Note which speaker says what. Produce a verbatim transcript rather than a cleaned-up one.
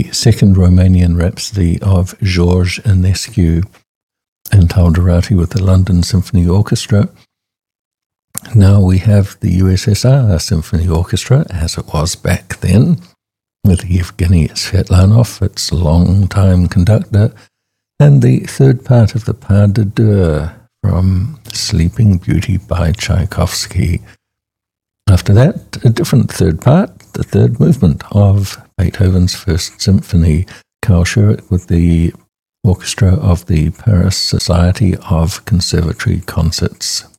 Speaker 1: the second Romanian Rhapsody of George Enescu and Talderati with the London Symphony Orchestra. Now we have the U S S R Symphony Orchestra, as it was back then, with Yevgeny Svetlanov, its long-time conductor, and the third part of the Pas de Deux from Sleeping Beauty by Tchaikovsky. After that, a different third part, the third movement of Beethoven's First Symphony, Carl Schurich with the orchestra of the Paris Society of Conservatory Concerts.